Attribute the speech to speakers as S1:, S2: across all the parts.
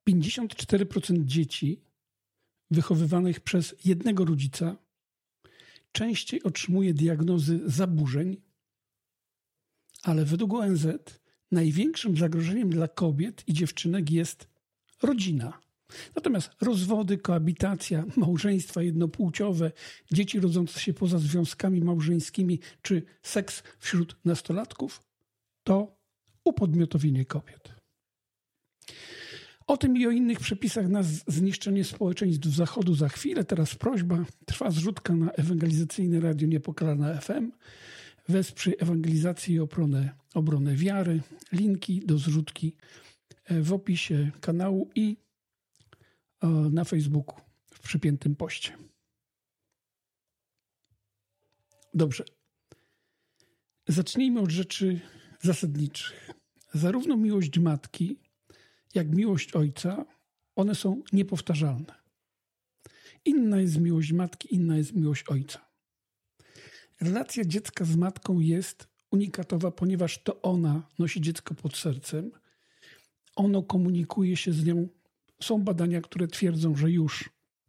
S1: 54% dzieci wychowywanych przez jednego rodzica częściej otrzymuje diagnozy zaburzeń, ale według ONZ największym zagrożeniem dla kobiet i dziewczynek jest rodzina. Natomiast rozwody, koabitacja, małżeństwa jednopłciowe, dzieci rodzące się poza związkami małżeńskimi czy seks wśród nastolatków to upodmiotowienie kobiet. O tym i o innych przepisach na zniszczenie społeczeństw Zachodu za chwilę. Teraz prośba. Trwa zrzutka na ewangelizacyjne Radio Niepokalana FM. Wesprzyj ewangelizację i obronę wiary. Linki do zrzutki w opisie kanału i na Facebooku w przypiętym poście. Dobrze. Zacznijmy od rzeczy zasadniczych. Zarówno miłość matki, jak miłość ojca, one są niepowtarzalne. Inna jest miłość matki, inna jest miłość ojca. Relacja dziecka z matką jest unikatowa, ponieważ to ona nosi dziecko pod sercem. Ono komunikuje się z nią. Są badania, które twierdzą, że już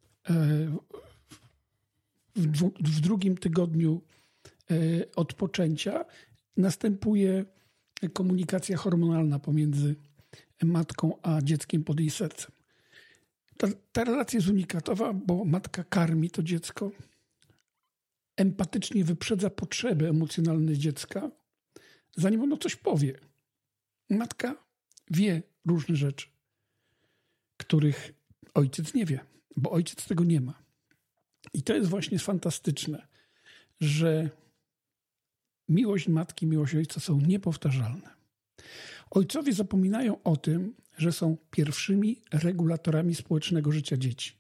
S1: w drugim tygodniu od poczęcia następuje komunikacja hormonalna pomiędzy matką a dzieckiem pod jej sercem. Ta relacja jest unikatowa, bo matka karmi to dziecko, empatycznie wyprzedza potrzeby emocjonalne dziecka, zanim ono coś powie. Matka wie różne rzeczy, których ojciec nie wie, bo ojciec tego nie ma. I to jest właśnie fantastyczne, że miłość matki, miłość ojca są niepowtarzalne. Ojcowie zapominają o tym, że są pierwszymi regulatorami społecznego życia dzieci.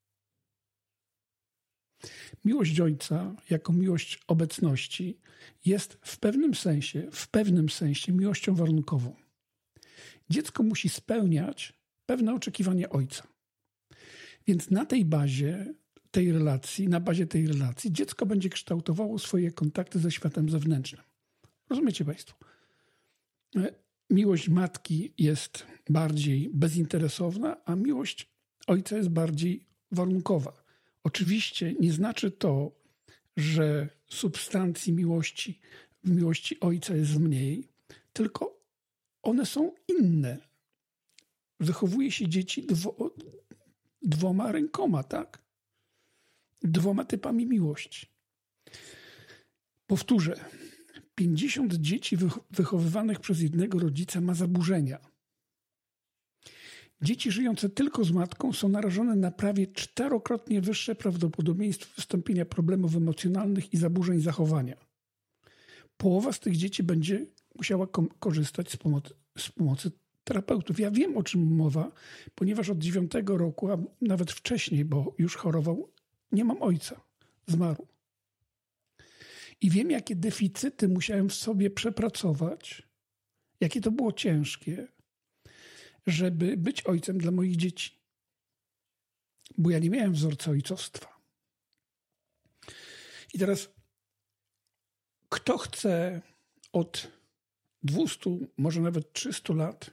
S1: Miłość ojca, jako miłość obecności, jest w pewnym sensie miłością warunkową. Dziecko musi spełniać pewne oczekiwania ojca. Więc na bazie tej relacji dziecko będzie kształtowało swoje kontakty ze światem zewnętrznym. Rozumiecie Państwo? Miłość matki jest bardziej bezinteresowna, a miłość ojca jest bardziej warunkowa. Oczywiście nie znaczy to, że substancji miłości w miłości ojca jest mniej, tylko one są inne. Wychowuje się dzieci dwoma rękoma, tak? Dwoma typami miłości. Powtórzę. 50 dzieci wychowywanych przez jednego rodzica ma zaburzenia. Dzieci żyjące tylko z matką są narażone na prawie 4-krotnie wyższe prawdopodobieństwo wystąpienia problemów emocjonalnych i zaburzeń zachowania. Połowa z tych dzieci będzie musiała korzystać z pomocy terapeutów. Ja wiem, o czym mowa, ponieważ od 9 roku, a nawet wcześniej, bo już chorował, nie mam ojca. Zmarł. I wiem, jakie deficyty musiałem w sobie przepracować, jakie to było ciężkie, żeby być ojcem dla moich dzieci. Bo ja nie miałem wzorca ojcostwa. I teraz kto chce od 200, może nawet 300 lat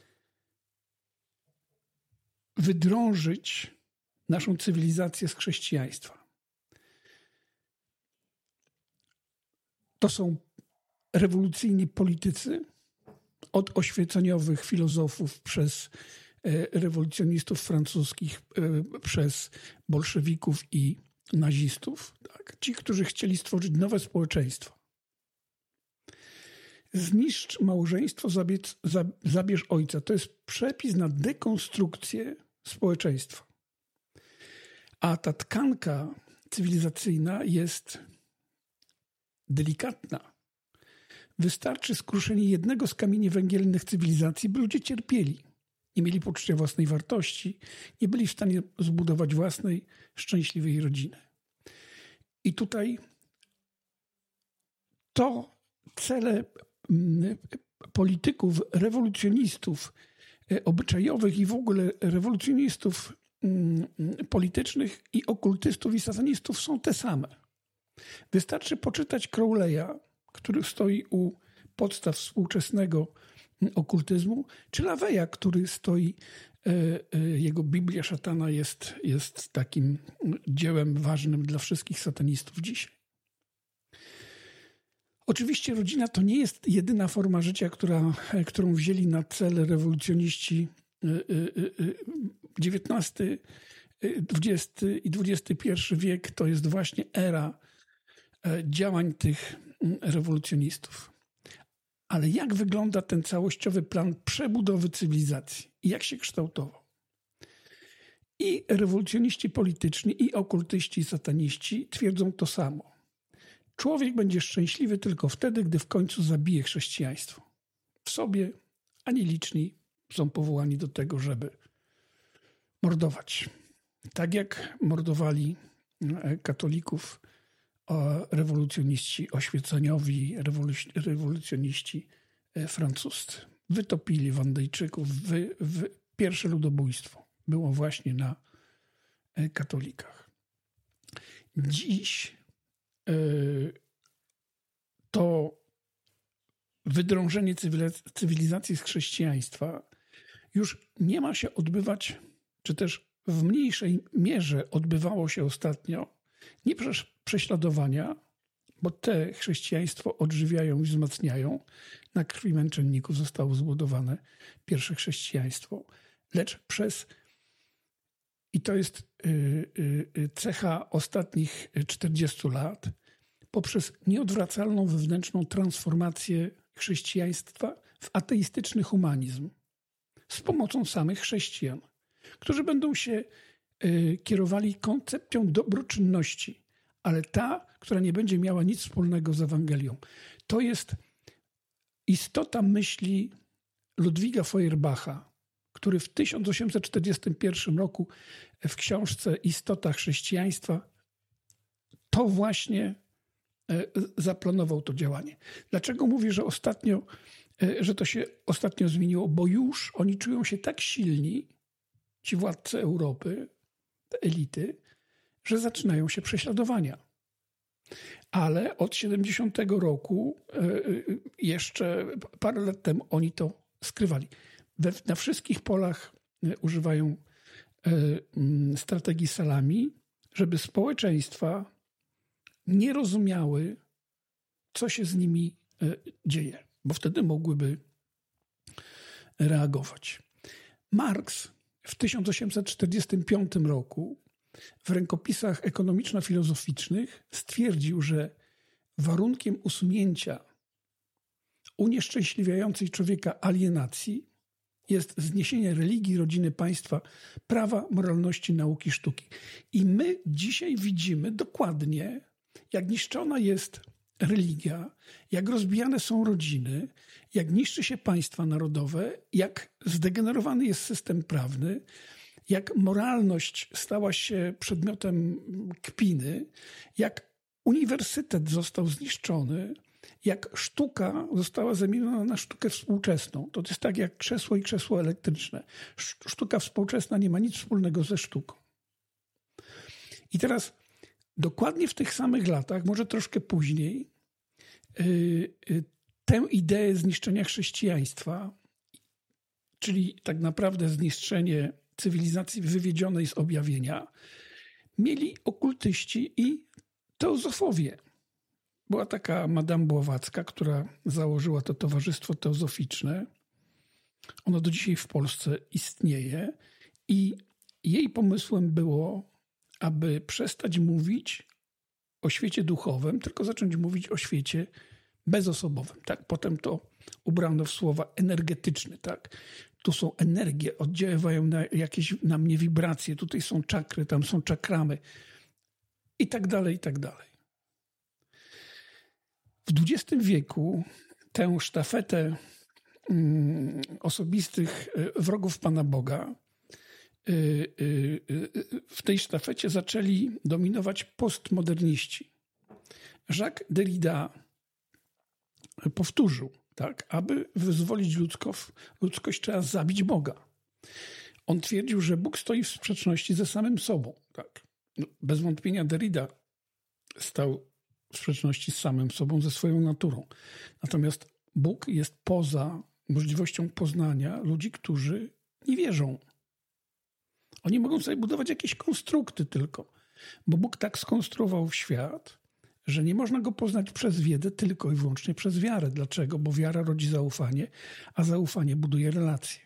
S1: wydrążyć naszą cywilizację z chrześcijaństwa? To są rewolucyjni politycy, od oświeceniowych filozofów przez rewolucjonistów francuskich, przez bolszewików i nazistów. Tak? Ci, którzy chcieli stworzyć nowe społeczeństwo. Zniszcz małżeństwo, zabierz ojca. To jest przepis na dekonstrukcję społeczeństwa. A ta tkanka cywilizacyjna jest delikatna. Wystarczy skruszenie jednego z kamieni węgielnych cywilizacji, by ludzie cierpieli. Nie mieli poczucia własnej wartości, nie byli w stanie zbudować własnej, szczęśliwej rodziny. I tutaj to cele polityków, rewolucjonistów obyczajowych i w ogóle rewolucjonistów politycznych i okultystów i satanistów są te same. Wystarczy poczytać Crowley'a, który stoi u podstaw współczesnego okultyzmu, czy LaVeya, który stoi, jego Biblia szatana jest takim dziełem ważnym dla wszystkich satanistów dzisiaj. Oczywiście rodzina to nie jest jedyna forma życia, którą wzięli na cel rewolucjoniści XIX, XX i XXI wiek. To jest właśnie era działań tych rewolucjonistów. Ale jak wygląda ten całościowy plan przebudowy cywilizacji? I jak się kształtował? I rewolucjoniści polityczni, i okultyści, i sataniści twierdzą to samo. Człowiek będzie szczęśliwy tylko wtedy, gdy w końcu zabije chrześcijaństwo. W sobie ani liczni są powołani do tego, żeby mordować. Tak jak mordowali katolików rewolucjoniści oświeceniowi, rewolucjoniści francuscy. Wytopili Wandejczyków. Pierwsze ludobójstwo było właśnie na katolikach. Dziś to wydrążenie cywilizacji z chrześcijaństwa już nie ma się odbywać, czy też w mniejszej mierze odbywało się ostatnio, nie przez prześladowania, bo te chrześcijaństwo odżywiają i wzmacniają. Na krwi męczenników zostało zbudowane pierwsze chrześcijaństwo, lecz przez, i to jest cecha ostatnich 40 lat, poprzez nieodwracalną wewnętrzną transformację chrześcijaństwa w ateistyczny humanizm z pomocą samych chrześcijan, którzy będą się kierowali koncepcją dobroczynności, ale ta, która nie będzie miała nic wspólnego z Ewangelią. To jest istota myśli Ludwiga Feuerbacha, który w 1841 roku w książce Istota chrześcijaństwa to właśnie zaplanował to działanie. Dlaczego mówię, że to się ostatnio zmieniło? Bo już oni czują się tak silni, ci władcy Europy, te elity, że zaczynają się prześladowania. Ale od 70 roku, jeszcze parę lat temu, oni to skrywali. Na wszystkich polach używają strategii salami, żeby społeczeństwa nie rozumiały, co się z nimi dzieje, bo wtedy mogłyby reagować. Marx w 1845 roku w rękopisach ekonomiczno-filozoficznych stwierdził, że warunkiem usunięcia unieszczęśliwiającej człowieka alienacji jest zniesienie religii, rodziny, państwa, prawa, moralności, nauki, sztuki. I my dzisiaj widzimy dokładnie, jak niszczona jest religia, jak rozbijane są rodziny, jak niszczy się państwa narodowe, jak zdegenerowany jest system prawny, jak moralność stała się przedmiotem kpiny, jak uniwersytet został zniszczony, jak sztuka została zamieniona na sztukę współczesną. To jest tak jak krzesło i krzesło elektryczne. Sztuka współczesna nie ma nic wspólnego ze sztuką. I teraz dokładnie w tych samych latach, może troszkę później, tę ideę zniszczenia chrześcijaństwa, czyli tak naprawdę zniszczenie cywilizacji wywiedzionej z objawienia, mieli okultyści i teozofowie. Była taka Madame Bławacka, która założyła to towarzystwo teozoficzne. Ono do dzisiaj w Polsce istnieje i jej pomysłem było, aby przestać mówić o świecie duchowym, tylko zacząć mówić o świecie bezosobowym. Tak? Potem to ubrano w słowa energetyczny. Tak? Tu są energie, oddziaływają na jakieś na mnie wibracje, tutaj są czakry, tam są czakramy i tak dalej, i tak dalej. W XX wieku tę sztafetę osobistych wrogów Pana Boga w tej sztafecie zaczęli dominować postmoderniści. Jacques Derrida powtórzył, tak, aby wyzwolić ludzkość trzeba zabić Boga. On twierdził, że Bóg stoi w sprzeczności ze samym sobą. Tak. Bez wątpienia Derrida stał w sprzeczności z samym sobą, ze swoją naturą. Natomiast Bóg jest poza możliwością poznania ludzi, którzy nie wierzą. Oni mogą sobie budować jakieś konstrukty tylko, bo Bóg tak skonstruował świat, że nie można go poznać przez wiedzę, tylko i wyłącznie przez wiarę. Dlaczego? Bo wiara rodzi zaufanie, a zaufanie buduje relacje.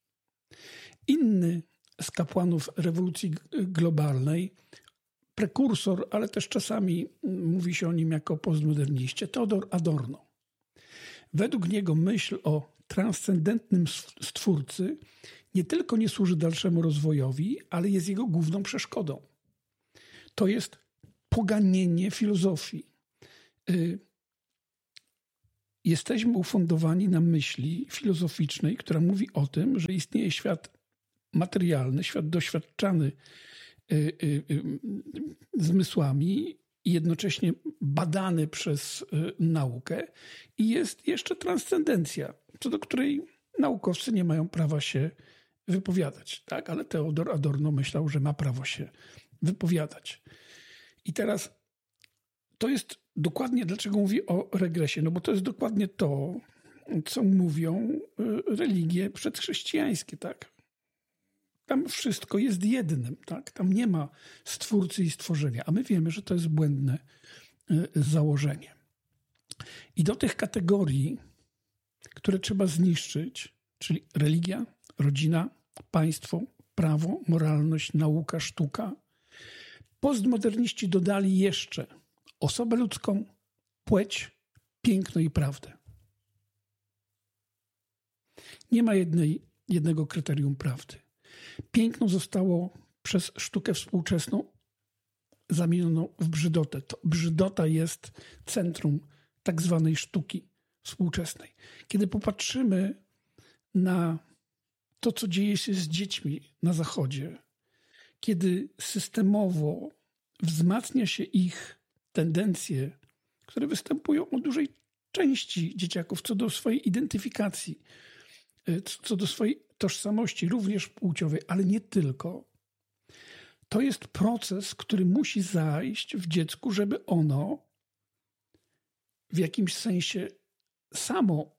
S1: Inny z kapłanów rewolucji globalnej, prekursor, ale też czasami mówi się o nim jako postmoderniście, Theodor Adorno. Według niego myśl o transcendentnym stwórcy nie tylko nie służy dalszemu rozwojowi, ale jest jego główną przeszkodą. To jest poganienie filozofii. Jesteśmy ufundowani na myśli filozoficznej, która mówi o tym, że istnieje świat materialny, świat doświadczany zmysłami i jednocześnie badany przez naukę i jest jeszcze transcendencja, co do której naukowcy nie mają prawa się wypowiadać. Tak? Ale Theodor Adorno myślał, że ma prawo się wypowiadać. I teraz to jest dokładnie, dlaczego mówię o regresie, no bo to jest dokładnie to, co mówią religie przedchrześcijańskie, tak? Tam wszystko jest jednym, tak? Tam nie ma stwórcy i stworzenia, a my wiemy, że to jest błędne założenie. I do tych kategorii, które trzeba zniszczyć, czyli religia, rodzina, państwo, prawo, moralność, nauka, sztuka, postmoderniści dodali jeszcze osobę ludzką, płeć, piękno i prawdę. Nie ma jednego kryterium prawdy. Piękno zostało przez sztukę współczesną zamieniono w brzydotę. To brzydota jest centrum tak zwanej sztuki współczesnej. Kiedy popatrzymy na to, co dzieje się z dziećmi na Zachodzie, kiedy systemowo wzmacnia się ich tendencje, które występują u dużej części dzieciaków co do swojej identyfikacji, co do swojej tożsamości, również płciowej, ale nie tylko. To jest proces, który musi zajść w dziecku, żeby ono w jakimś sensie samo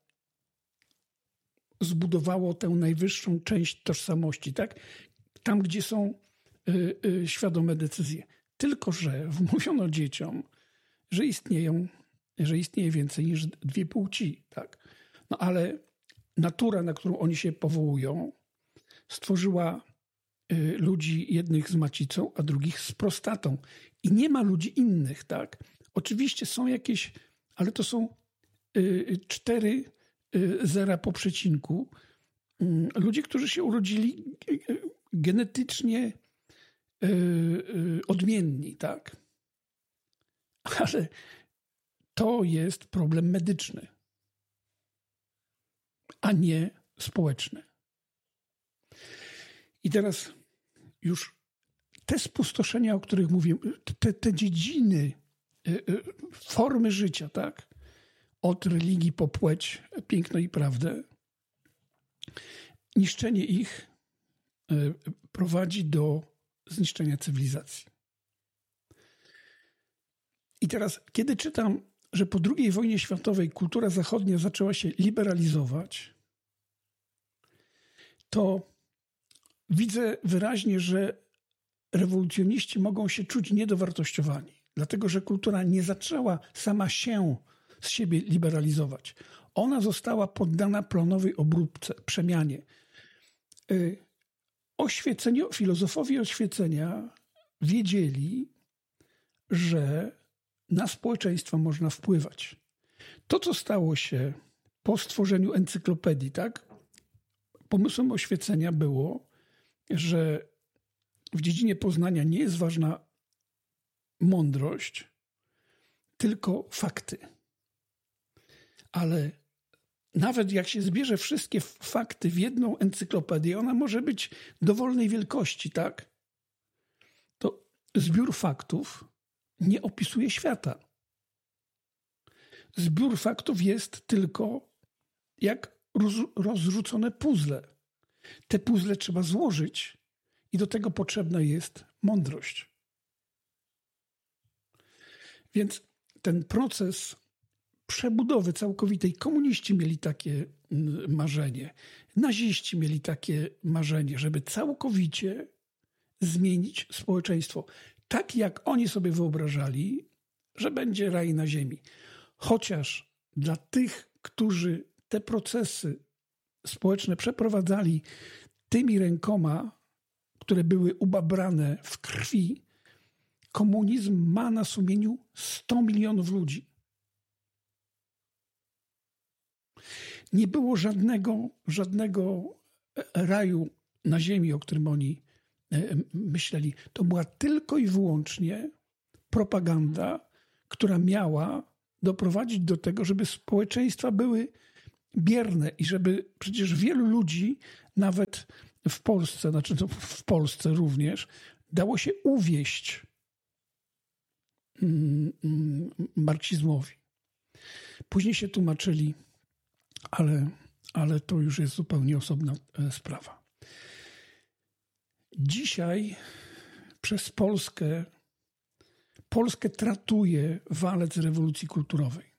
S1: zbudowało tę najwyższą część tożsamości, tak? Tam, gdzie są świadome decyzje. Tylko że wmówiono dzieciom, że istnieje więcej niż dwie płci, tak? No ale natura, na którą oni się powołują, stworzyła ludzi jednych z macicą, a drugich z prostatą. I nie ma ludzi innych, tak? Oczywiście są jakieś, ale to są 4 zera po przecinku. Ludzie, którzy się urodzili genetycznie odmienni, tak? Ale to jest problem medyczny, a nie społeczny. I teraz już te spustoszenia, o których mówię, te dziedziny, formy życia, tak? Od religii po płeć, piękno i prawdę, niszczenie ich prowadzi do zniszczenia cywilizacji. I teraz, kiedy czytam, że po II wojnie światowej kultura zachodnia zaczęła się liberalizować, to widzę wyraźnie, że rewolucjoniści mogą się czuć niedowartościowani, dlatego że kultura nie zaczęła sama się z siebie liberalizować. Ona została poddana planowej obróbce, przemianie. Filozofowie oświecenia wiedzieli, że na społeczeństwo można wpływać. To, co stało się po stworzeniu encyklopedii, tak? Pomysłem oświecenia było, że w dziedzinie poznania nie jest ważna mądrość, tylko fakty. Ale nawet jak się zbierze wszystkie fakty w jedną encyklopedię, ona może być dowolnej wielkości, tak? To zbiór faktów nie opisuje świata. Zbiór faktów jest tylko jak rozrzucone puzzle. Te puzzle trzeba złożyć i do tego potrzebna jest mądrość. Więc ten proces przebudowy całkowitej, komuniści mieli takie marzenie. Naziści mieli takie marzenie, żeby całkowicie zmienić społeczeństwo. Tak jak oni sobie wyobrażali, że będzie raj na ziemi. Chociaż dla tych, którzy te procesy społeczne przeprowadzali tymi rękoma, które były ubabrane w krwi, komunizm ma na sumieniu 100 milionów ludzi. Nie było żadnego raju na ziemi, o którym oni myśleli. To była tylko i wyłącznie propaganda, która miała doprowadzić do tego, żeby społeczeństwa były bierne i żeby przecież wielu ludzi, nawet w Polsce, znaczy to w Polsce również, dało się uwieść marksizmowi. Później się tłumaczyli, ale to już jest zupełnie osobna sprawa. Dzisiaj przez Polskę tratuje walec rewolucji kulturowej.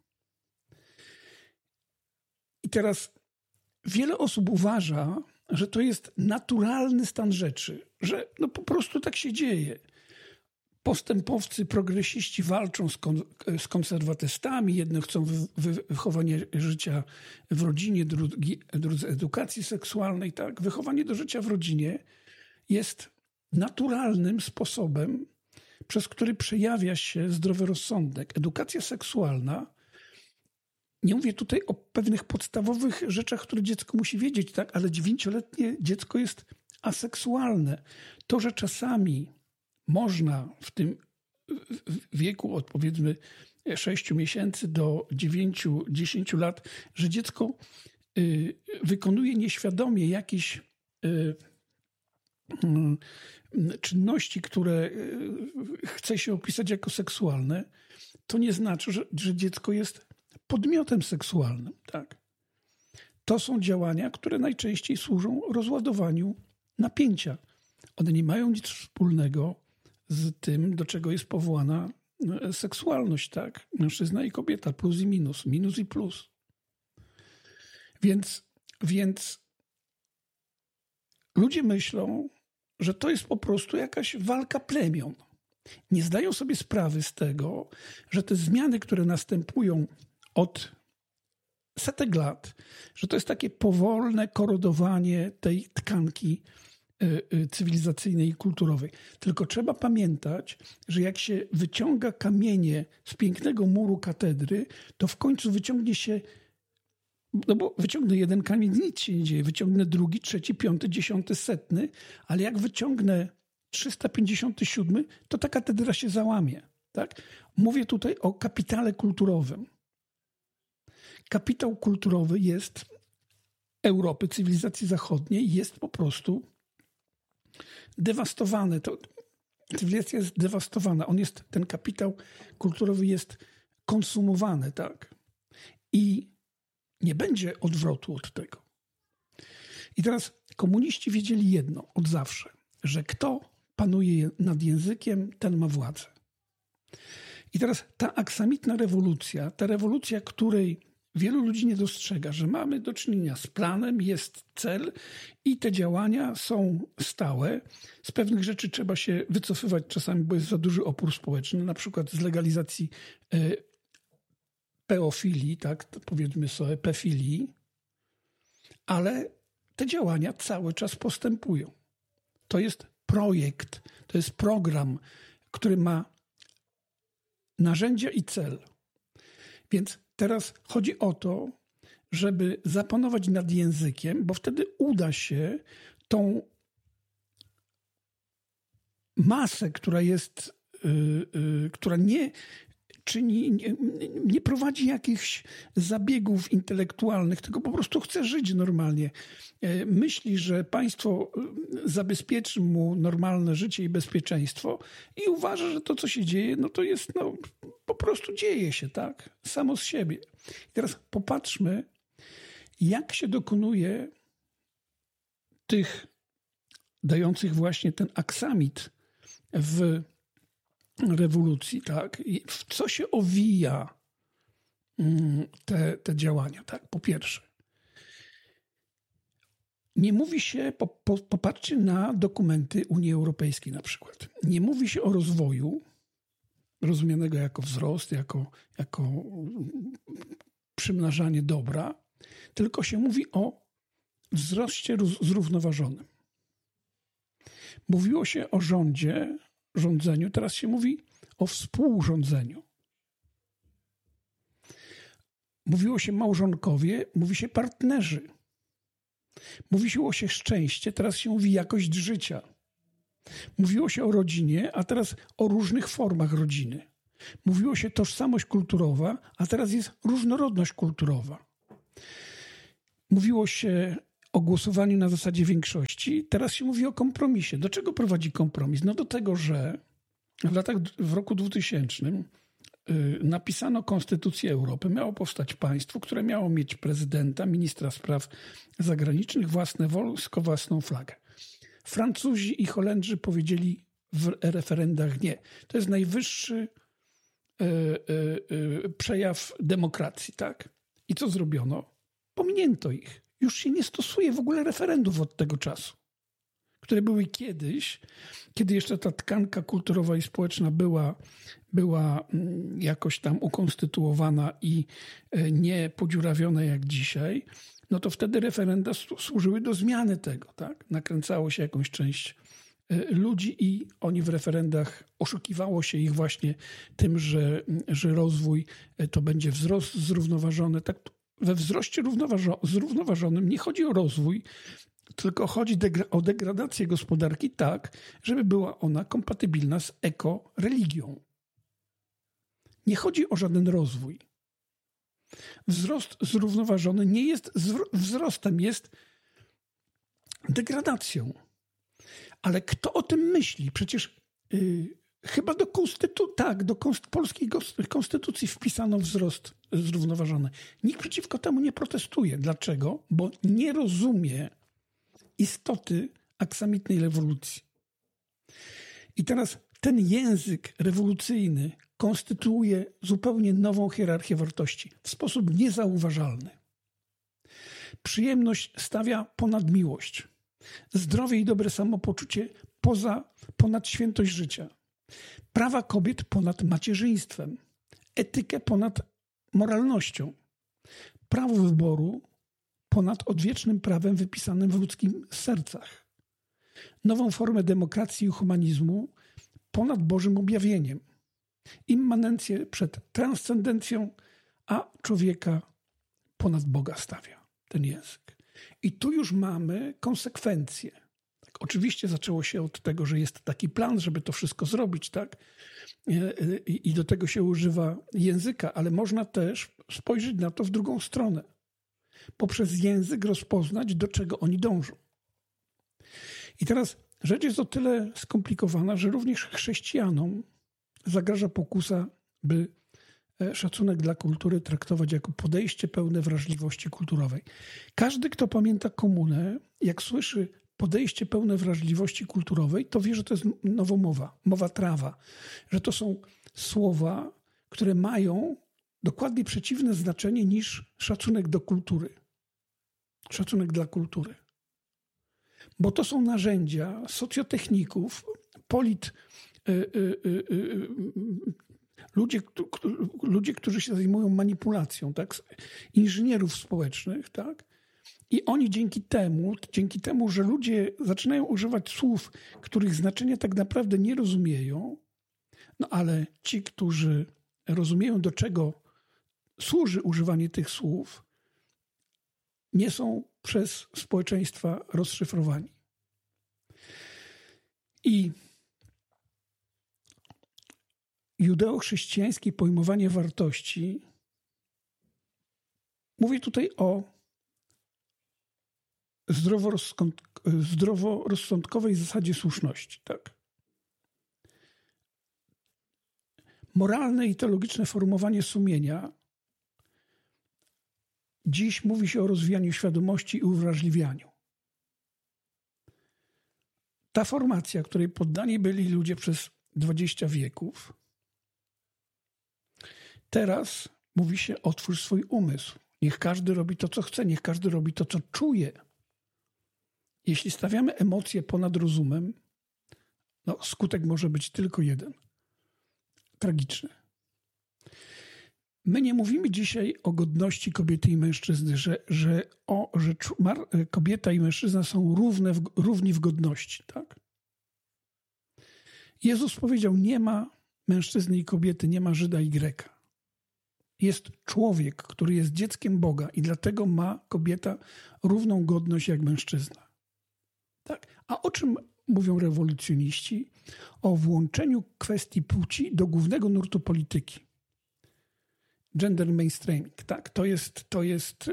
S1: I teraz wiele osób uważa, że to jest naturalny stan rzeczy, że no po prostu tak się dzieje. Postępowcy, progresiści walczą z konserwatystami. Jedni chcą wychowania życia w rodzinie, drudzy edukacji seksualnej. Tak? Wychowanie do życia w rodzinie jest naturalnym sposobem, przez który przejawia się zdrowy rozsądek. Edukacja seksualna, nie mówię tutaj o pewnych podstawowych rzeczach, które dziecko musi wiedzieć, tak? Ale 9-letnie dziecko jest aseksualne. To, że czasami można w tym wieku od powiedzmy 6 miesięcy do 9-10 lat, że dziecko wykonuje nieświadomie jakieś czynności, które chce się opisać jako seksualne, to nie znaczy, że dziecko jest podmiotem seksualnym. Tak? To są działania, które najczęściej służą rozładowaniu napięcia. One nie mają nic wspólnego z tym, do czego jest powołana seksualność. Tak? Mężczyzna i kobieta, plus i minus, minus i plus. Więc ludzie myślą, że to jest po prostu jakaś walka plemion. Nie zdają sobie sprawy z tego, że te zmiany, które następują od setek lat, że to jest takie powolne korodowanie tej tkanki cywilizacyjnej i kulturowej. Tylko trzeba pamiętać, że jak się wyciąga kamienie z pięknego muru katedry, to w końcu wyciągnie się, no bo wyciągnę jeden kamień, nic się nie dzieje. Wyciągnę drugi, trzeci, 5., 10., 100, ale jak wyciągnę 357, to ta katedra się załamie. Tak? Mówię tutaj o kapitale kulturowym. Kapitał kulturowy jest Europy, cywilizacji zachodniej, jest po prostu dewastowany. Cywilizacja jest dewastowana. Ten kapitał kulturowy jest konsumowany, tak? I nie będzie odwrotu od tego. I teraz komuniści wiedzieli jedno od zawsze, że kto panuje nad językiem, ten ma władzę. I teraz ta aksamitna rewolucja, ta rewolucja, której wielu ludzi nie dostrzega, że mamy do czynienia z planem, jest cel i te działania są stałe. Z pewnych rzeczy trzeba się wycofywać czasami, bo jest za duży opór społeczny, na przykład z legalizacji peofilii, tak, powiedzmy sobie pefilii, ale te działania cały czas postępują. To jest projekt, to jest program, który ma narzędzia i cel. Więc teraz chodzi o to, żeby zapanować nad językiem, bo wtedy uda się tą masę, która nie prowadzi jakichś zabiegów intelektualnych, tylko po prostu chce żyć normalnie. Myśli, że państwo zabezpieczy mu normalne życie i bezpieczeństwo i uważa, że to, co się dzieje, no to jest, po prostu dzieje się, tak? Samo z siebie. I teraz popatrzmy, jak się dokonuje tych dających właśnie ten aksamit w rewolucji, tak? I w co się owija te działania, tak? Po pierwsze, Nie mówi się, popatrzcie na dokumenty Unii Europejskiej na przykład. Nie mówi się o rozwoju rozumianego jako wzrost, jako przymnażanie dobra, tylko się mówi o wzroście zrównoważonym. Mówiło się o rządzeniu, teraz się mówi o współrządzeniu. Mówiło się małżonkowie, mówi się partnerzy. Mówiło się szczęście, teraz się mówi jakość życia. Mówiło się o rodzinie, a teraz o różnych formach rodziny. Mówiło się tożsamość kulturowa, a teraz jest różnorodność kulturowa. Mówiło się o głosowaniu na zasadzie większości, teraz się mówi o kompromisie. Do czego prowadzi kompromis? No do tego, że w roku 2000 napisano Konstytucję Europy. Miało powstać państwo, które miało mieć prezydenta, ministra spraw zagranicznych, własne wojsko, własną flagę. Francuzi i Holendrzy powiedzieli w referendach nie. To jest najwyższy przejaw demokracji, tak? I co zrobiono? Pominięto ich. Już się nie stosuje w ogóle referendów od tego czasu, które były kiedyś, kiedy jeszcze ta tkanka kulturowa i społeczna była jakoś tam ukonstytuowana i nie podziurawiona jak dzisiaj, no to wtedy referenda służyły do zmiany tego, tak? Nakręcało się jakąś część ludzi i oni w referendach oszukiwało się ich właśnie tym, że rozwój to będzie wzrost zrównoważony. Tak, we wzroście zrównoważonym nie chodzi o rozwój, tylko chodzi o degradację gospodarki tak, żeby była ona kompatybilna z ekoreligią. Nie chodzi o żaden rozwój. Wzrost zrównoważony nie jest wzrostem, jest degradacją. Ale kto o tym myśli? Przecież chyba do polskiej konstytucji wpisano wzrost zrównoważony. Nikt przeciwko temu nie protestuje. Dlaczego? Bo nie rozumie istoty aksamitnej rewolucji. I teraz ten język rewolucyjny konstytuuje zupełnie nową hierarchię wartości w sposób niezauważalny. Przyjemność stawia ponad miłość. Zdrowie i dobre samopoczucie ponad świętość życia. Prawa kobiet ponad macierzyństwem. Etykę ponad moralnością. Prawo wyboru ponad odwiecznym prawem wypisanym w ludzkim sercach. Nową formę demokracji i humanizmu ponad Bożym objawieniem. Immanencję przed transcendencją, a człowieka ponad Boga stawia ten język. I tu już mamy konsekwencje. Tak, oczywiście zaczęło się od tego, że jest taki plan, żeby to wszystko zrobić, tak? I do tego się używa języka, ale można też spojrzeć na to w drugą stronę. Poprzez język rozpoznać, do czego oni dążą. I teraz rzecz jest o tyle skomplikowana, że również chrześcijanom zagraża pokusa, by szacunek dla kultury traktować jako podejście pełne wrażliwości kulturowej. Każdy, kto pamięta komunę, jak słyszy podejście pełne wrażliwości kulturowej, to wie, że to jest nowomowa, mowa trawa, że to są słowa, które mają dokładnie przeciwne znaczenie niż szacunek do kultury. Szacunek dla kultury. Bo to są narzędzia socjotechników, ludzie, którzy się zajmują manipulacją, tak? Inżynierów społecznych, tak? I oni dzięki temu, że ludzie zaczynają używać słów, których znaczenia tak naprawdę nie rozumieją, no ale ci, którzy rozumieją, do czego służy używanie tych słów, nie są przez społeczeństwa rozszyfrowani. I judeo-chrześcijańskie pojmowanie wartości, mówię tutaj o zdroworozsądkowej zasadzie słuszności. Tak? Moralne i teologiczne formułowanie sumienia. Dziś mówi się o rozwijaniu świadomości i uwrażliwianiu. Ta formacja, której poddani byli ludzie przez 20 wieków, teraz mówi się: otwórz swój umysł. Niech każdy robi to, co chce, niech każdy robi to, co czuje. Jeśli stawiamy emocje ponad rozumem, skutek może być tylko jeden. Tragiczny. My nie mówimy dzisiaj o godności kobiety i mężczyzny, że kobieta i mężczyzna są równi w godności. Tak? Jezus powiedział, nie ma mężczyzny i kobiety, nie ma Żyda i Greka. Jest człowiek, który jest dzieckiem Boga i dlatego ma kobieta równą godność jak mężczyzna. Tak? A o czym mówią rewolucjoniści? O włączeniu kwestii płci do głównego nurtu polityki. Gender mainstreaming. Tak? To jest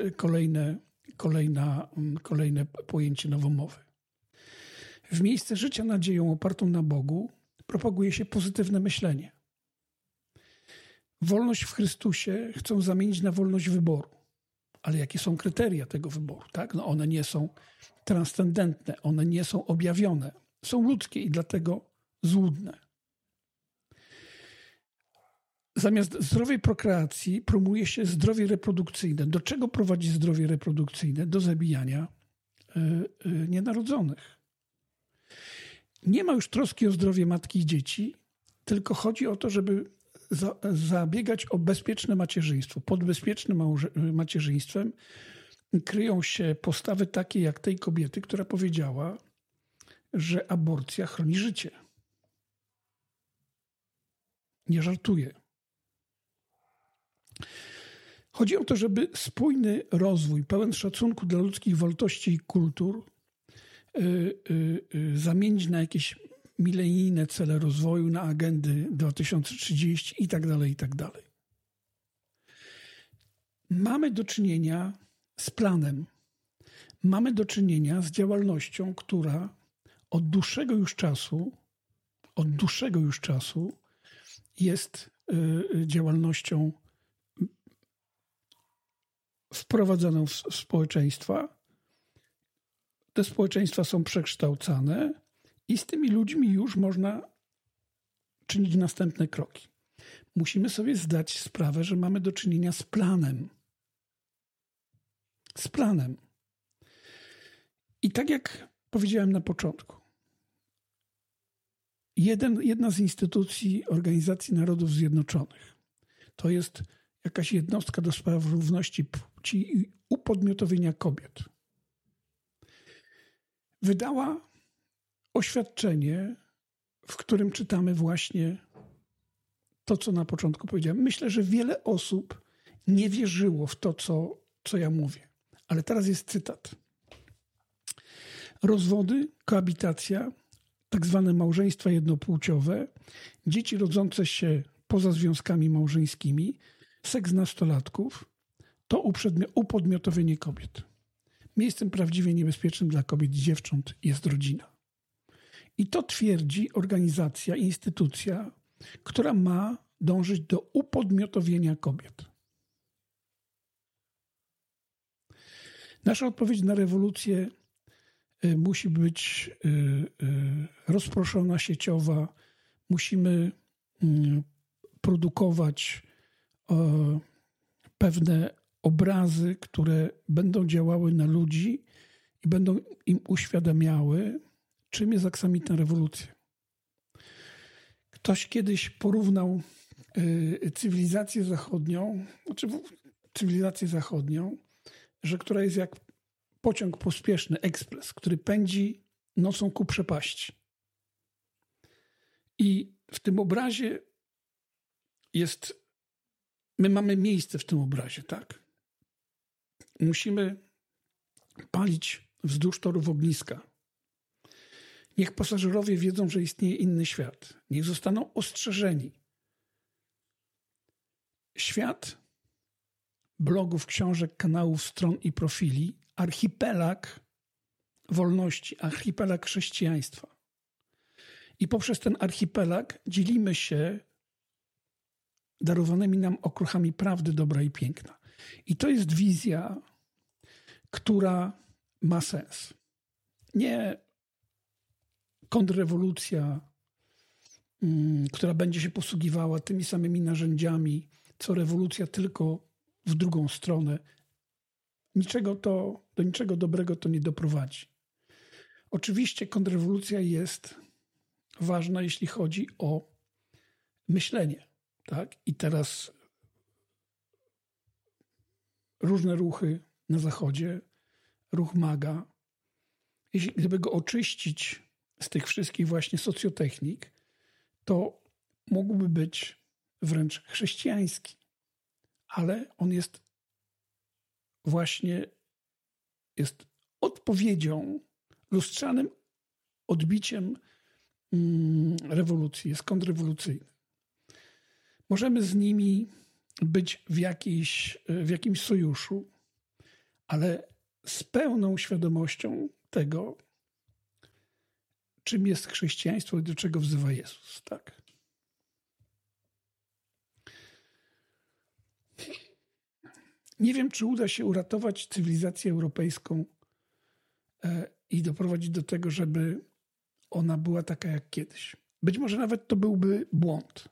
S1: kolejne pojęcie nowomowy. W miejsce życia nadzieją opartą na Bogu propaguje się pozytywne myślenie. Wolność w Chrystusie chcą zamienić na wolność wyboru. Ale jakie są kryteria tego wyboru? Tak? One nie są transcendentne, one nie są objawione. Są ludzkie i dlatego złudne. Zamiast zdrowej prokreacji promuje się zdrowie reprodukcyjne. Do czego prowadzi zdrowie reprodukcyjne? Do zabijania nienarodzonych. Nie ma już troski o zdrowie matki i dzieci, tylko chodzi o to, żeby zabiegać o bezpieczne macierzyństwo. Pod bezpiecznym macierzyństwem kryją się postawy takie jak tej kobiety, która powiedziała, że aborcja chroni życie. Nie żartuję. Chodzi o to, żeby spójny rozwój, pełen szacunku dla ludzkich wartości i kultur zamienić na jakieś milenijne cele rozwoju, na agendy 2030 i tak dalej, i tak dalej. Mamy do czynienia z planem. Mamy do czynienia z działalnością, która od dłuższego już czasu jest działalnością wprowadzaną w społeczeństwa. Te społeczeństwa są przekształcane i z tymi ludźmi już można czynić następne kroki. Musimy sobie zdać sprawę, że mamy do czynienia z planem. Z planem. I tak jak powiedziałem na początku, jedna z instytucji Organizacji Narodów Zjednoczonych to jest jakaś jednostka do spraw równości płci i upodmiotowienia kobiet. Wydała oświadczenie, w którym czytamy właśnie to, co na początku powiedziałem. Myślę, że wiele osób nie wierzyło w to, co ja mówię. Ale teraz jest cytat. Rozwody, koabitacja, tak zwane małżeństwa jednopłciowe, dzieci rodzące się poza związkami małżeńskimi, seks nastolatków to upodmiotowienie kobiet. Miejscem prawdziwie niebezpiecznym dla kobiet i dziewcząt jest rodzina. I to twierdzi organizacja, instytucja, która ma dążyć do upodmiotowienia kobiet. Nasza odpowiedź na rewolucję musi być rozproszona, sieciowa. Musimy produkować pewne obrazy, które będą działały na ludzi i będą im uświadamiały, czym jest aksamitna rewolucja. Ktoś kiedyś porównał cywilizację zachodnią, że która jest jak pociąg pospieszny, ekspres, który pędzi nocą ku przepaści. I w tym obrazie my mamy miejsce w tym obrazie, tak? Musimy palić wzdłuż torów ogniska. Niech pasażerowie wiedzą, że istnieje inny świat. Niech zostaną ostrzeżeni. Świat blogów, książek, kanałów, stron i profili, archipelag wolności, archipelag chrześcijaństwa. I poprzez ten archipelag dzielimy się darowanymi nam okruchami prawdy, dobra i piękna. I to jest wizja, która ma sens. Nie kontrrewolucja, która będzie się posługiwała tymi samymi narzędziami, co rewolucja, tylko w drugą stronę. Do niczego dobrego to nie doprowadzi. Oczywiście kontrrewolucja jest ważna, jeśli chodzi o myślenie. Tak? I teraz różne ruchy na Zachodzie, ruch MAGA, gdyby go oczyścić z tych wszystkich właśnie socjotechnik, to mógłby być wręcz chrześcijański. Ale on jest odpowiedzią, lustrzanym odbiciem rewolucji, jest kontrrewolucyjny. Możemy z nimi być w jakimś sojuszu, ale z pełną świadomością tego, czym jest chrześcijaństwo i do czego wzywa Jezus. Tak? Nie wiem, czy uda się uratować cywilizację europejską i doprowadzić do tego, żeby ona była taka jak kiedyś. Być może nawet to byłby błąd.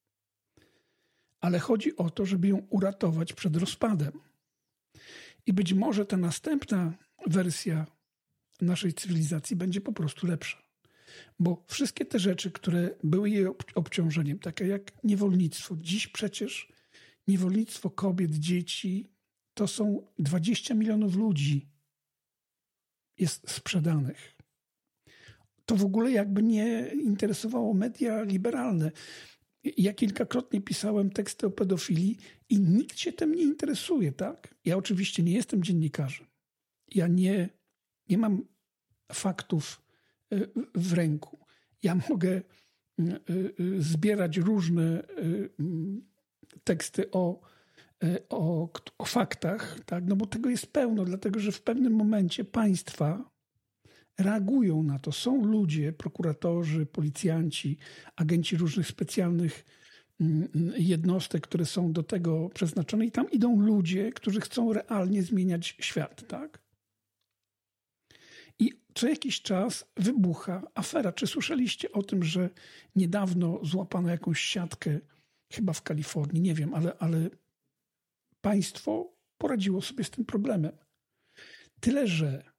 S1: Ale chodzi o to, żeby ją uratować przed rozpadem. I być może ta następna wersja naszej cywilizacji będzie po prostu lepsza. Bo wszystkie te rzeczy, które były jej obciążeniem, takie jak niewolnictwo, dziś przecież niewolnictwo kobiet, dzieci, to są 20 milionów ludzi jest sprzedanych. To w ogóle jakby nie interesowało media liberalne. Ja kilkakrotnie pisałem teksty o pedofilii i nikt się tym nie interesuje, tak? Ja oczywiście nie jestem dziennikarzem. Ja nie mam faktów w ręku. Ja mogę zbierać różne teksty o faktach, tak? No bo tego jest pełno, dlatego że w pewnym momencie państwa reagują na to. Są ludzie, prokuratorzy, policjanci, agenci różnych specjalnych jednostek, które są do tego przeznaczone i tam idą ludzie, którzy chcą realnie zmieniać świat, tak? I co jakiś czas wybucha afera. Czy słyszeliście o tym, że niedawno złapano jakąś siatkę, chyba w Kalifornii, nie wiem, ale państwo poradziło sobie z tym problemem. Tyle, że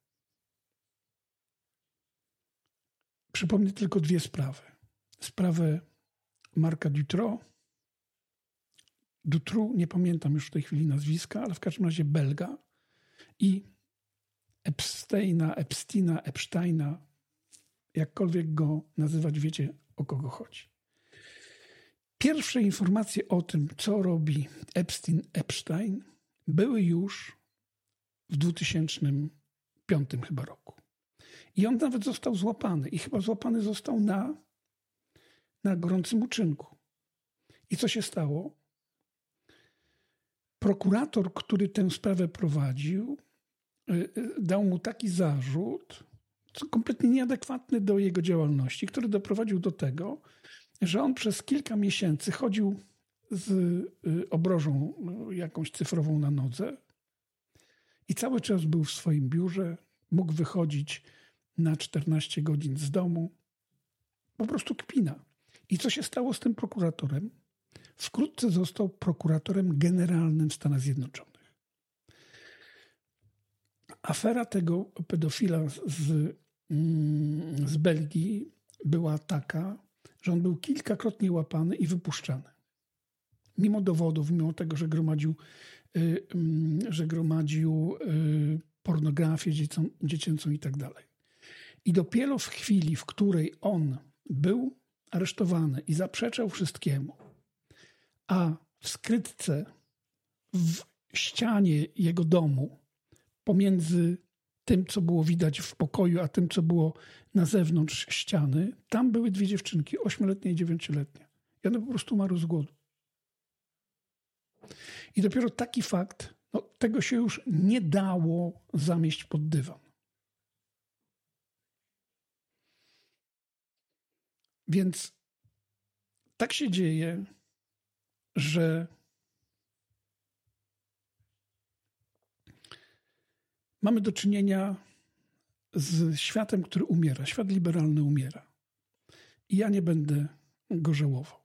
S1: przypomnę tylko dwie sprawy. Sprawę Marka Dutroux, nie pamiętam już w tej chwili nazwiska, ale w każdym razie Belga, i Epsteina, jakkolwiek go nazywać, wiecie, o kogo chodzi. Pierwsze informacje o tym, co robi Epstein, były już w 2005 chyba roku. I on nawet został złapany. I chyba złapany został na gorącym uczynku. I co się stało? Prokurator, który tę sprawę prowadził, dał mu taki zarzut, kompletnie nieadekwatny do jego działalności, który doprowadził do tego, że on przez kilka miesięcy chodził z obrożą jakąś cyfrową na nodze i cały czas był w swoim biurze, mógł wychodzić na 14 godzin z domu. Po prostu kpina. I co się stało z tym prokuratorem? Wkrótce został prokuratorem generalnym w Stanach Zjednoczonych. Afera tego pedofila z Belgii była taka, że on był kilkakrotnie łapany i wypuszczany. Mimo dowodów, mimo tego, że gromadził pornografię dziecięcą i tak dalej. I dopiero w chwili, w której on był aresztowany i zaprzeczał wszystkiemu, a w skrytce w ścianie jego domu, pomiędzy tym, co było widać w pokoju, a tym, co było na zewnątrz ściany, tam były dwie dziewczynki, 8-letnia i 9-letnia. I one po prostu umarły z głodu. I dopiero taki fakt, tego się już nie dało zamieść pod dywan. Więc tak się dzieje, że mamy do czynienia z światem, który umiera. Świat liberalny umiera. I ja nie będę go żałował.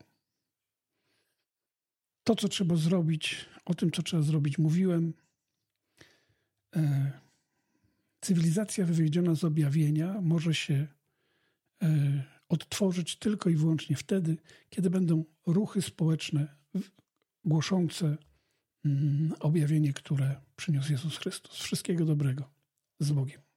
S1: To, co trzeba zrobić, o tym, co trzeba zrobić, mówiłem. cywilizacja wywiedziona z objawienia może się odtworzyć tylko i wyłącznie wtedy, kiedy będą ruchy społeczne głoszące objawienie, które przyniósł Jezus Chrystus. Wszystkiego dobrego. Z Bogiem.